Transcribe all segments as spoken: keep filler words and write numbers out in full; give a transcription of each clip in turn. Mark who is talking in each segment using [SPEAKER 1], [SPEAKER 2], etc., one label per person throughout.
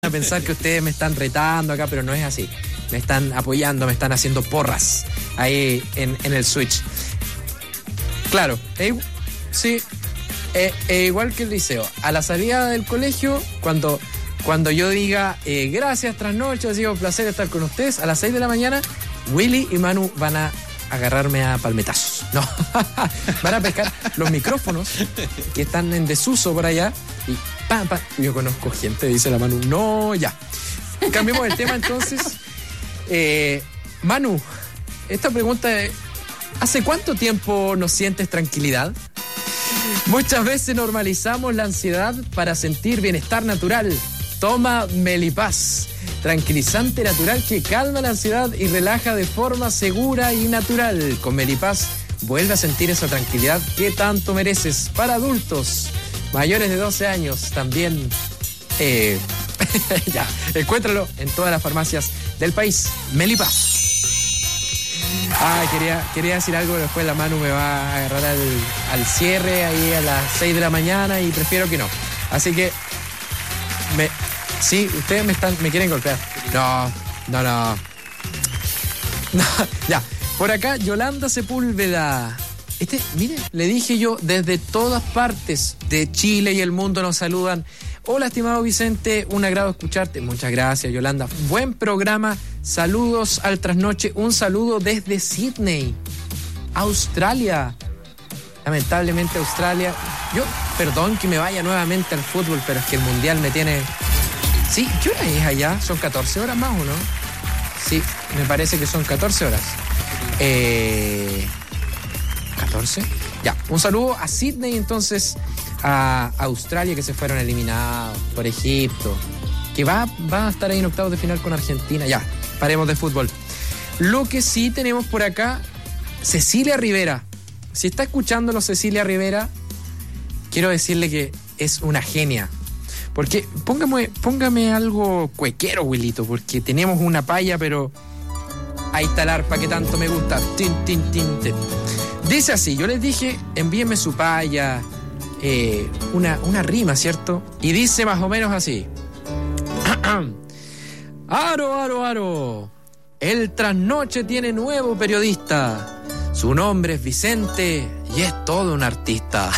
[SPEAKER 1] a pensar que ustedes me están retando acá, pero no es así. Me están apoyando, me están haciendo porras ahí en, en el Switch. Claro, es, sí, es, es igual que el liceo. A la salida del colegio, cuando, cuando yo diga eh, gracias, trasnoche, ha sido un placer estar con ustedes, a las seis de la mañana, Willy y Manu van a agarrarme a palmetazos. No, van a pescar los micrófonos que están en desuso por allá y pam, pam. Yo conozco gente, dice la Manu. No, ya. Cambiemos el tema entonces. Eh, Manu, esta pregunta es: ¿hace cuánto tiempo no sientes tranquilidad? Muchas veces normalizamos la ansiedad para sentir bienestar natural. Toma Melipaz, tranquilizante natural que calma la ansiedad y relaja de forma segura y natural. Con Melipaz vuelve a sentir esa tranquilidad que tanto mereces. Para adultos mayores de doce años también. Eh, ya, encuéntralo en todas las farmacias del país. Melipaz. Ah, quería, quería decir algo, pero después la Manu me va a agarrar al, al cierre ahí a las seis de la mañana y prefiero que no. Así que me, sí, ustedes me están, me quieren golpear. No, no, no. No, ya. Por acá, Yolanda Sepúlveda. Este, miren, le dije yo, desde todas partes de Chile y el mundo nos saludan. Hola, estimado Vicente, un agrado escucharte. Muchas gracias, Yolanda. Buen programa. Saludos al trasnoche. Un saludo desde Sydney, Australia. Lamentablemente Australia. Yo, perdón que me vaya nuevamente al fútbol, pero es que el mundial me tiene... Sí, ¿qué hora es allá? ¿Son catorce horas más o no? Sí, me parece que son catorce horas. Eh... ¿catorce? Ya, un saludo a Sydney, entonces, a Australia, que se fueron eliminados por Egipto, que va, va a estar ahí en octavos de final con Argentina. Ya, paremos de fútbol. Lo que sí tenemos por acá, Cecilia Rivera. Si está escuchándolo Cecilia Rivera, quiero decirle que es una genia. Porque póngame, póngame algo cuequero, Wilito, porque tenemos una paya, pero ahí está el arpa que tanto me gusta. Tin, tin, tin, tin. Dice así, yo les dije, envíenme su paya, eh, una, una rima, ¿cierto? Y dice más o menos así. Aro, aro, aro. El trasnoche tiene nuevo periodista. Su nombre es Vicente y es todo un artista.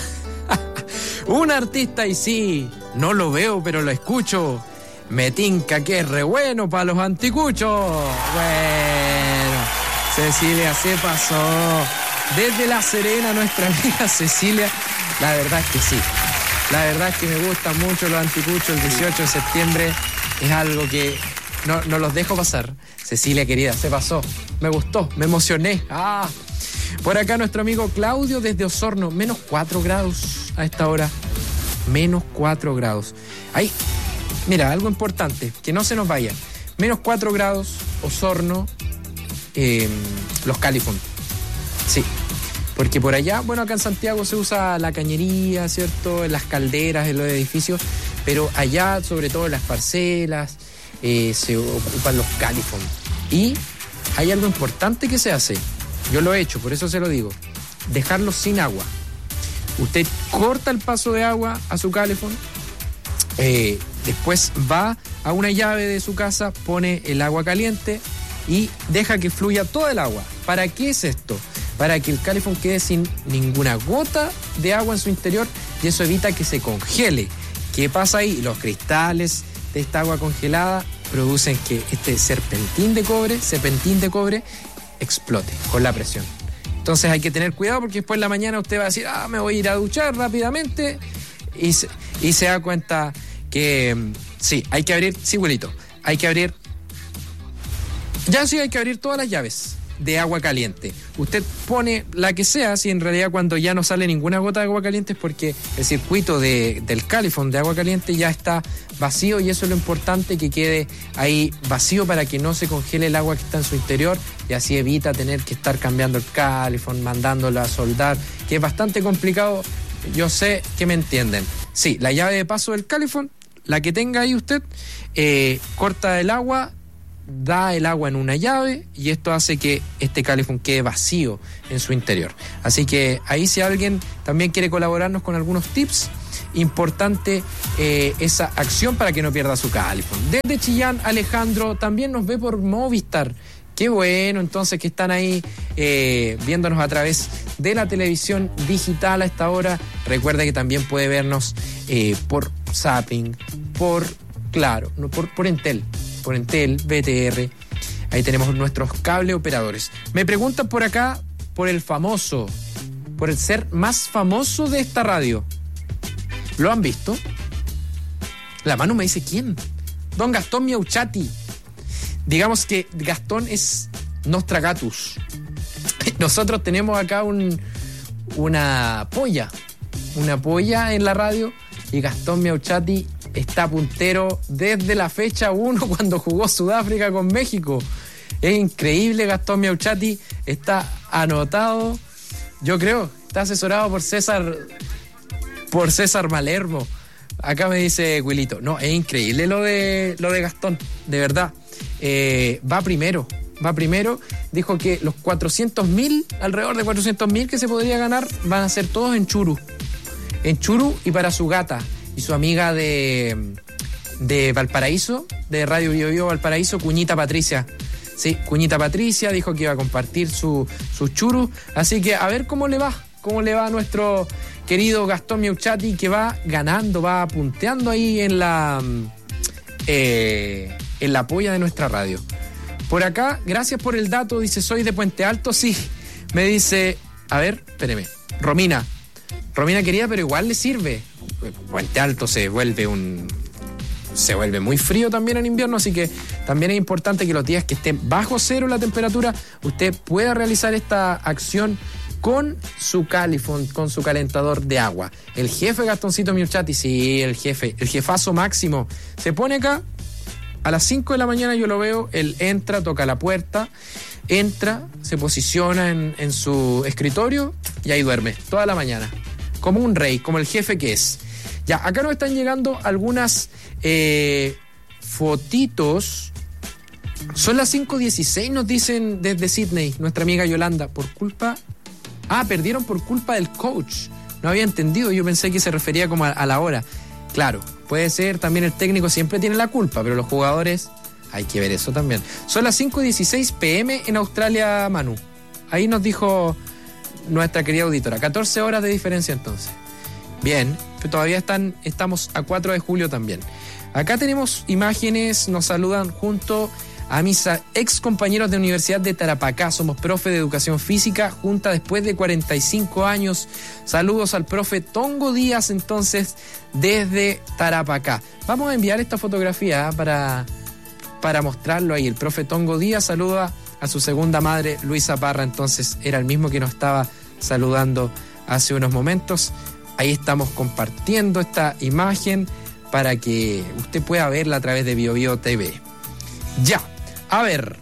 [SPEAKER 1] Un artista y sí, no lo veo pero lo escucho. Me tinca que es re bueno para los anticuchos. Bueno, Cecilia se pasó. Desde La Serena, nuestra amiga Cecilia. La verdad es que sí. La verdad es que me gustan mucho los anticuchos. El dieciocho de septiembre es algo que no, no los dejo pasar. Cecilia, querida, se pasó. Me gustó, me emocioné. Ah. Por acá nuestro amigo Claudio desde Osorno. Menos cuatro grados a esta hora. Menos cuatro grados. Ahí, mira, algo importante, que no se nos vaya. Menos cuatro grados, Osorno, eh, Los Califón. Sí, porque por allá, bueno, acá en Santiago se usa la cañería, ¿cierto? En las calderas, en los edificios, pero allá, sobre todo en las parcelas, eh, se ocupan los califón. Y hay algo importante que se hace, yo lo he hecho, por eso se lo digo, dejarlos sin agua. Usted corta el paso de agua a su califón, eh, después va a una llave de su casa, pone el agua caliente y deja que fluya toda el agua. ¿Para qué es esto? Para que el califón quede sin ninguna gota de agua en su interior y eso evita que se congele. ¿Qué pasa ahí? Los cristales de esta agua congelada producen que este serpentín de cobre, serpentín de cobre, explote con la presión. Entonces hay que tener cuidado porque después en la mañana usted va a decir, ah, me voy a ir a duchar rápidamente y se, y se da cuenta que sí, hay que abrir, sí, abuelito, hay que abrir, ya sí hay que abrir todas las llaves de agua caliente. Usted pone la que sea, si en realidad cuando ya no sale ninguna gota de agua caliente es porque el circuito de, del califón de agua caliente ya está vacío y eso es lo importante, que quede ahí vacío para que no se congele el agua que está en su interior y así evita tener que estar cambiando el califón, mandándolo a soldar, que es bastante complicado. Yo sé que me entienden. Sí, la llave de paso del califón, la que tenga ahí usted, eh, corta el agua, da el agua en una llave y esto hace que este califón quede vacío en su interior. Así que ahí, si alguien también quiere colaborarnos con algunos tips, importante eh, esa acción para que no pierda su califón. Desde Chillán, Alejandro también nos ve por Movistar. Qué bueno, entonces, que están ahí eh, viéndonos a través de la televisión digital a esta hora. Recuerda que también puede vernos eh, por Zapping, por, claro, no, por, por Entel, por Entel, B T R. Ahí tenemos nuestros cable operadores. Me preguntan por acá por el famoso, por el ser más famoso de esta radio. ¿Lo han visto? La Manu me dice, ¿quién? Don Gastón Miauchati. Digamos que Gastón es Nostragatus. Nosotros tenemos acá un, una polla, una polla en la radio, y Gastón Miauchati está puntero desde la fecha uno cuando jugó Sudáfrica con México. Es increíble, Gastón Miauchati está anotado, yo creo, está asesorado por César, por César Malermo. Acá me dice Wilito, no, es increíble lo de, lo de Gastón, de verdad. Eh, va primero, va primero, dijo que los cuatrocientos mil, alrededor de cuatrocientos mil que se podría ganar, van a ser todos en Churu, en Churu y para su gata y su amiga de, de Valparaíso, de Radio Bio Bio Valparaíso, Cuñita Patricia. Sí, Cuñita Patricia dijo que iba a compartir su, su Churu, así que a ver cómo le va, cómo le va a nuestro querido Gastón Miauchati, que va ganando, va punteando ahí en la... Eh, en la polla de nuestra radio. Por acá, gracias por el dato, dice, soy de Puente Alto, sí. Me dice, a ver, espéreme, Romina, Romina querida, pero igual le sirve. Puente Alto se vuelve un... se vuelve muy frío también en invierno, así que también es importante que los días que estén bajo cero la temperatura, usted pueda realizar esta acción con su califón, con su calentador de agua. El jefe Gastoncito Miauchati, sí, el jefe, el jefazo máximo, se pone acá. A las cinco de la mañana yo lo veo, él entra, toca la puerta, entra, se posiciona en, en su escritorio y ahí duerme, toda la mañana, como un rey, como el jefe que es. Ya, acá nos están llegando algunas eh, fotitos. Son las cinco dieciséis, nos dicen desde Sydney, nuestra amiga Yolanda, por culpa... Ah, perdieron por culpa del coach. No había entendido, yo pensé que se refería como a, a la hora. Claro, puede ser, también el técnico siempre tiene la culpa, pero los jugadores, hay que ver eso también. Son las cinco dieciséis pm en Australia, Manu. Ahí nos dijo nuestra querida auditora. catorce horas de diferencia entonces. Bien, pero todavía están, estamos a cuatro de julio también. Acá tenemos imágenes, nos saludan junto a mis ex compañeros de Universidad de Tarapacá. Somos profe de Educación Física, junta después de cuarenta y cinco años. Saludos al profe Tongo Díaz, entonces, desde Tarapacá. Vamos a enviar esta fotografía ¿eh? para, para mostrarlo ahí. El profe Tongo Díaz saluda a su segunda madre, Luisa Parra, entonces era el mismo que nos estaba saludando hace unos momentos. Ahí estamos compartiendo esta imagen para que usted pueda verla a través de Bio Bio T V. Ya. A ver,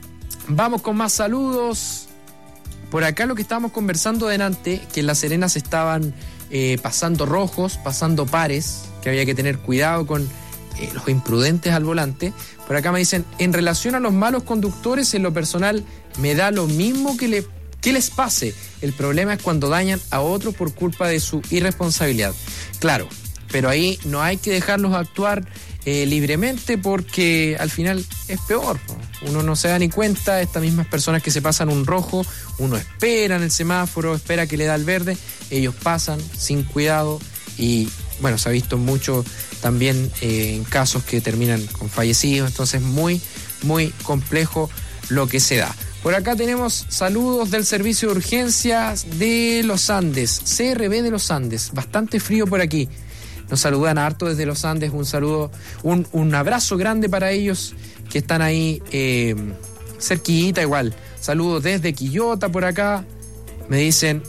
[SPEAKER 1] vamos con más saludos. Por acá lo que estábamos conversando delante, que en La Serena se estaban eh, pasando rojos, pasando pares, que había que tener cuidado con eh, los imprudentes al volante. Por acá me dicen, en relación a los malos conductores, en lo personal me da lo mismo que, le, que les pase. El problema es cuando dañan a otros por culpa de su irresponsabilidad. Claro, pero ahí no hay que dejarlos actuar Eh, libremente, porque al final es peor, ¿no? Uno no se da ni cuenta. Estas mismas personas que se pasan un rojo, uno espera en el semáforo, espera que le da el verde, ellos pasan sin cuidado y bueno, se ha visto mucho también eh, en casos que terminan con fallecidos. Entonces muy, muy complejo lo que se da. Por acá tenemos saludos del Servicio de Urgencias de los Andes, C R B de los Andes, bastante frío por aquí. Nos saludan harto desde los Andes, un saludo, un, un abrazo grande para ellos que están ahí eh, cerquita igual. Saludos desde Quillota por acá. Me dicen,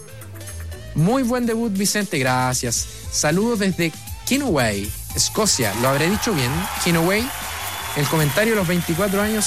[SPEAKER 1] muy buen debut Vicente, gracias. Saludos desde Kinaway, Escocia. ¿Lo habré dicho bien? Kinaway. El comentario de los veinticuatro años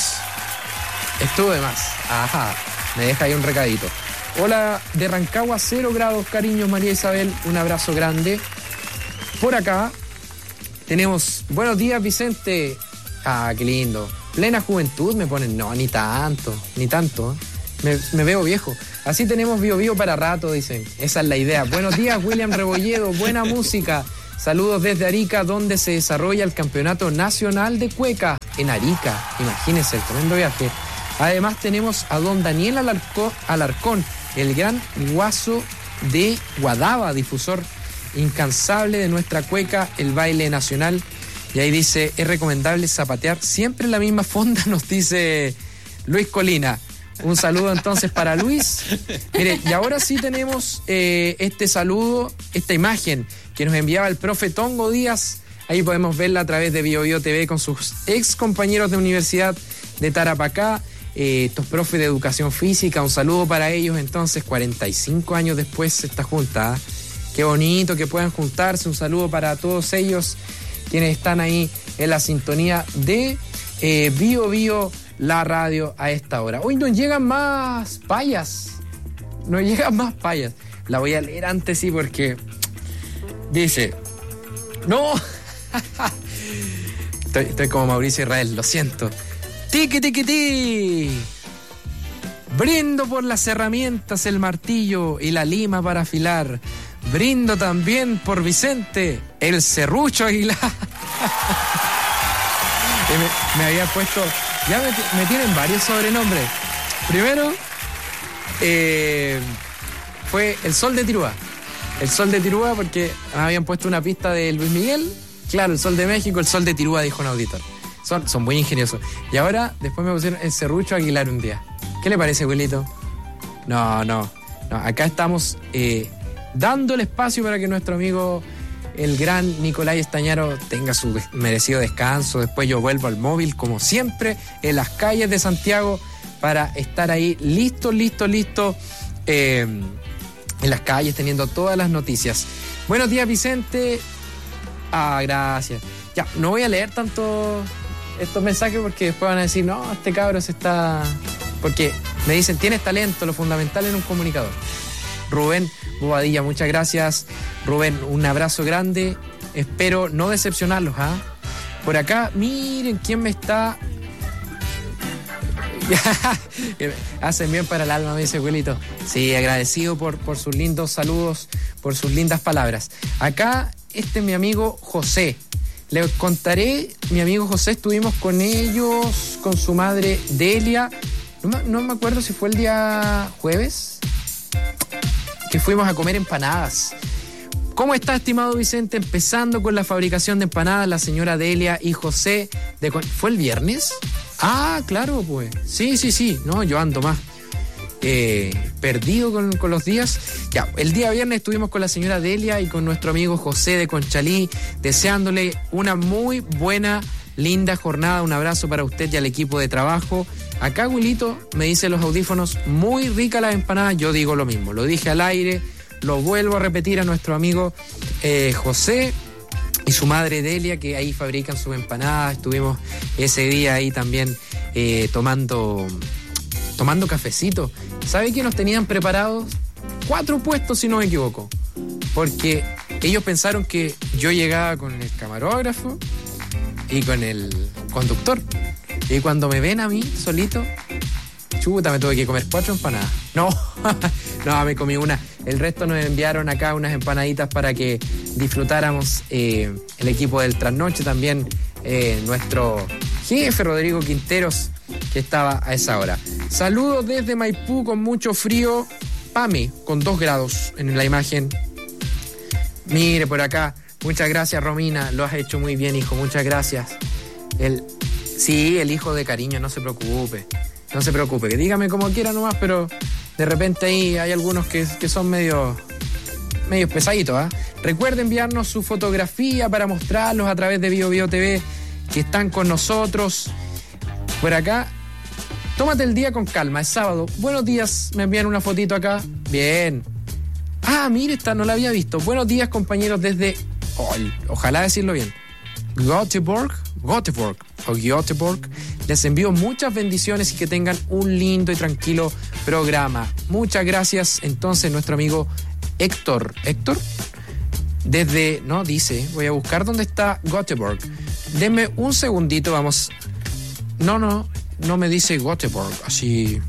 [SPEAKER 1] estuvo de más. Ajá, me deja ahí un recadito. Hola, de Rancagua, cero grados, cariños, María Isabel. Un abrazo grande. Por acá tenemos, buenos días Vicente. Ah, qué lindo. Plena juventud me ponen, no, ni tanto, ni tanto. Me, me veo viejo. Así tenemos Bio Bio para rato, dicen. Esa es la idea. Buenos días William Rebolledo, buena música. Saludos desde Arica, donde se desarrolla el Campeonato Nacional de Cueca. En Arica, imagínense el tremendo viaje. Además tenemos a don Daniel Alarcón, Alarcón, el gran guaso de Guadaba, difusor incansable de nuestra cueca, el baile nacional. Y ahí dice, es recomendable zapatear siempre en la misma fonda, nos dice Luis Colina. Un saludo entonces para Luis. Mire, y ahora sí tenemos eh, este saludo, esta imagen que nos enviaba el profe Tongo Díaz. Ahí podemos verla a través de Bio Bio T V con sus ex compañeros de Universidad de Tarapacá, eh, estos profes de educación física. Un saludo para ellos entonces, cuarenta y cinco años después esta junta. ¿eh? Qué bonito que puedan juntarse. Un saludo para todos ellos quienes están ahí en la sintonía de eh, Bio Bio, la radio a esta hora. Hoy nos llegan más payas. Nos llegan más payas. La voy a leer antes, sí, porque dice, no, estoy, estoy como Mauricio Israel, lo siento. Tiki, tiki, ti. Brindo por las herramientas, el martillo y la lima para afilar. Brindo también por Vicente, el serrucho Aguilar. me, me había puesto, ya me, me tienen varios sobrenombres. Primero, eh, fue el Sol de Tirúa. El Sol de Tirúa porque me habían puesto una pista de Luis Miguel. Claro, el Sol de México, el Sol de Tirúa, dijo un auditor. Son, son muy ingeniosos. Y ahora, después me pusieron el serrucho Aguilar un día. ¿Qué le parece, Wilito? No, no, no. Acá estamos eh, dando el espacio para que nuestro amigo, el gran Nicolás Estañaro, tenga su merecido descanso. Después yo vuelvo al móvil, como siempre, en las calles de Santiago, para estar ahí listo, listo, listo, eh, en las calles, teniendo todas las noticias. Buenos días, Vicente. Ah, gracias. Ya, no voy a leer tanto estos mensajes porque después van a decir, no, este cabro se está... Porque me dicen, tienes talento, lo fundamental en un comunicador. Rubén Bobadilla, muchas gracias. Rubén, un abrazo grande. Espero no decepcionarlos, ¿ah? ¿eh? Por acá, miren quién me está... Hacen bien para el alma, me dice Abuelito. Sí, agradecido por, por sus lindos saludos, por sus lindas palabras. Acá, este es mi amigo José. Les contaré, mi amigo José, estuvimos con ellos, con su madre Delia. No me, no me acuerdo si fue el día jueves, que fuimos a comer empanadas. ¿Cómo está, estimado Vicente? Empezando con la fabricación de empanadas, la señora Delia y José. De, ¿Fue el viernes? Ah, claro, pues. Sí, sí, sí. No, yo ando más eh, perdido con, con los días. Ya, el día viernes estuvimos con la señora Delia y con nuestro amigo José de Conchalí, deseándole una muy buena, linda jornada. Un abrazo para usted y al equipo de trabajo. Acá, Wilito, me dice los audífonos, muy rica las empanadas. Yo digo lo mismo, lo dije al aire, lo vuelvo a repetir a nuestro amigo eh, José y su madre Delia, que ahí fabrican sus empanadas. Estuvimos ese día ahí también eh, tomando, tomando cafecito. ¿Sabe qué nos tenían preparados? Cuatro puestos, si no me equivoco. Porque ellos pensaron que yo llegaba con el camarógrafo y con el conductor. Y cuando me ven a mí solito, chuta, me tuve que comer cuatro empanadas. No, no, me comí una. El resto nos enviaron acá unas empanaditas para que disfrutáramos eh, el equipo del Trasnoche. También eh, nuestro jefe Rodrigo Quinteros, que estaba a esa hora. Saludos desde Maipú con mucho frío. Pame, con dos grados en la imagen. Mire por acá. Muchas gracias, Romina. Lo has hecho muy bien, hijo. Muchas gracias. El... Sí, el hijo de cariño, no se preocupe. No se preocupe, que dígame como quiera nomás, pero de repente ahí hay algunos que, que son medio, medio pesaditos, ¿ah? ¿eh? Recuerden enviarnos su fotografía para mostrarlos a través de Bio Bio T V, que están con nosotros. Por acá, tómate el día con calma, es sábado. Buenos días, me envían una fotito acá. Bien. Ah, mire, esta no la había visto. Buenos días, compañeros, desde... Oh, ojalá decirlo bien. Göteborg, Göteborg o Göteborg. Les envío muchas bendiciones y que tengan un lindo y tranquilo programa. Muchas gracias. Entonces, nuestro amigo Héctor. ¿Héctor? Desde... No, dice... Voy a buscar dónde está Göteborg. Denme un segundito, vamos... No, no, no me dice Göteborg, así...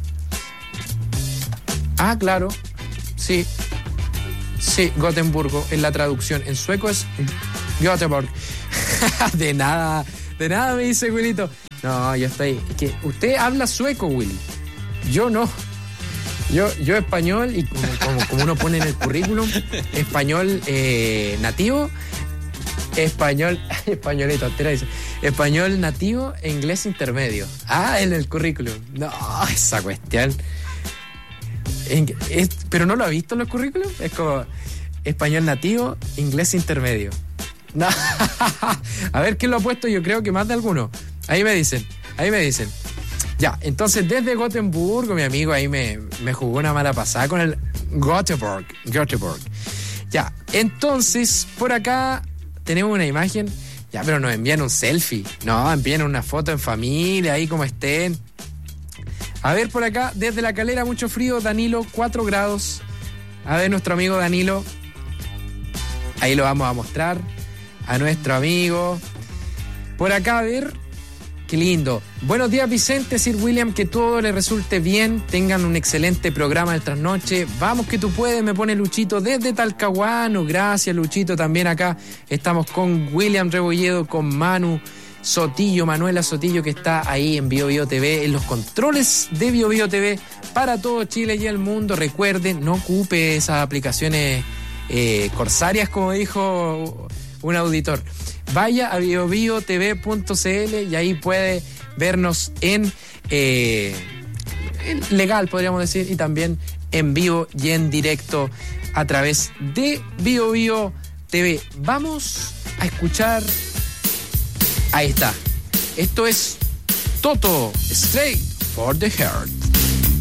[SPEAKER 1] Ah, claro. Sí. Sí, Gotemburgo en la traducción. En sueco es Göteborg. De nada, de nada me dice Willito. No, yo estoy... Es que usted habla sueco, Willy. Yo no. Yo, yo español, y como, como, como uno pone en el currículum, español eh, nativo, español, españolito, te la dice, español nativo e inglés intermedio. Ah, en el currículum. No, esa cuestión. En, es, pero no lo ha visto en los currículum. Es como español nativo, inglés intermedio. No. A ver quién lo ha puesto, yo creo que más de alguno. Ahí me dicen, ahí me dicen. Ya, entonces desde Gotemburgo, mi amigo ahí me, me jugó una mala pasada con el Göteborg, Göteborg. Ya, entonces por acá tenemos una imagen. Ya, pero nos envían un selfie. No, envían una foto en familia, ahí como estén. A ver por acá, desde La Calera, mucho frío, Danilo, cuatro grados. A ver, nuestro amigo Danilo. Ahí lo vamos a mostrar. A nuestro amigo. Por acá, a ver. Qué lindo. Buenos días, Vicente, Sir William, que todo le resulte bien, tengan un excelente programa de trasnoche. Vamos que tú puedes, me pone Luchito desde Talcahuano. Gracias, Luchito, también acá estamos con William Rebolledo, con Manu Sotillo, Manuela Sotillo, que está ahí en Bio Bio T V, en los controles de Bio Bio T V para todo Chile y el mundo. Recuerden, no ocupe esas aplicaciones eh, corsarias, como dijo un auditor. Vaya a bio bio t v punto c l y ahí puede vernos en eh, legal, podríamos decir, y también en vivo y en directo a través de Bio Bio T V. Vamos a escuchar. Ahí está. Esto es Toto, Straight for the Heart.